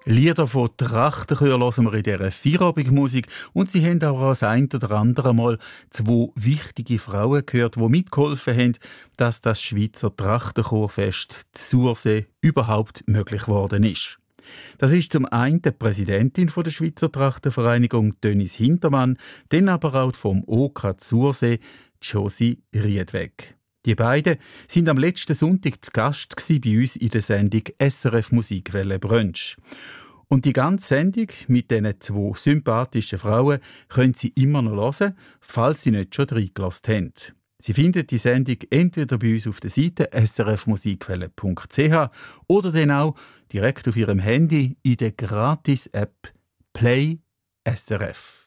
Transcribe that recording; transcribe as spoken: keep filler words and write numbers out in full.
Lieder von Trachtenchör hören wir in dieser Feierabendmusik und sie haben auch das ein oder andere Mal zwei wichtige Frauen gehört, die mitgeholfen haben, dass das Schweizer Trachtenchorfest Sursee überhaupt möglich geworden ist. Das ist zum einen die Präsidentin der Schweizer Trachtenvereinigung, Dönis Hintermann, dann aber auch vom O K Sursee, Josi Riedweg. Die beiden sind am letzten Sonntag zu Gast bei uns in der Sendung S R F Musikwelle Brunch. Und die ganze Sendung mit diesen zwei sympathischen Frauen können Sie immer noch hören, falls Sie nicht schon reingelassen haben. Sie finden die Sendung entweder bei uns auf der Seite s r f musikwelle punkt c h oder dann auch direkt auf Ihrem Handy in der Gratis-App Play S R F.